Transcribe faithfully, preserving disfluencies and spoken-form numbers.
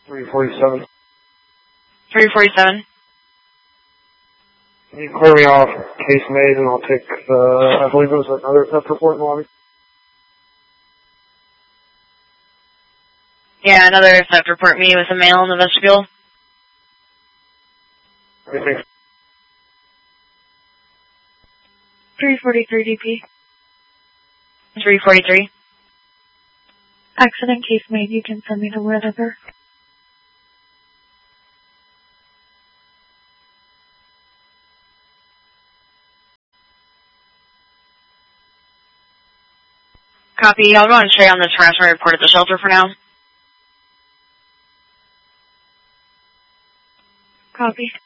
three forty-seven. three forty-seven. Can you clear me off case made, and I'll take the, I believe it was another theft report in the lobby? Yeah, another theft report. Me with a male in the vestibule. Anything? three forty-three D P. three forty-three. Accident case made. You can send me to wherever. Copy. I'll go and stay on this harassment report at the shelter for now. Copy.